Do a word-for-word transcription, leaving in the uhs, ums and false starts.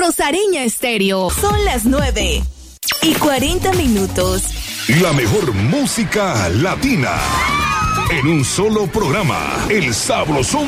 Rosariña Estéreo. Son las nueve y cuarenta minutos. La mejor música latina. En un solo programa. El Sabrosón